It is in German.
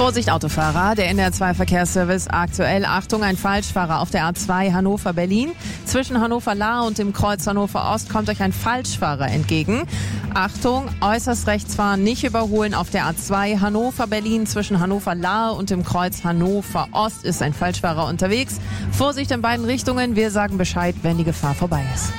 Vorsicht Autofahrer, der NDR2-Verkehrsservice aktuell. Achtung, ein Falschfahrer auf der A2 Hannover-Berlin. Zwischen Hannover-Lahr und dem Kreuz Hannover-Ost kommt euch ein Falschfahrer entgegen. Achtung, äußerst rechts fahren, nicht überholen auf der A2 Hannover-Berlin. Zwischen Hannover-Lahr und dem Kreuz Hannover-Ost ist ein Falschfahrer unterwegs. Vorsicht in beiden Richtungen, wir sagen Bescheid, wenn die Gefahr vorbei ist.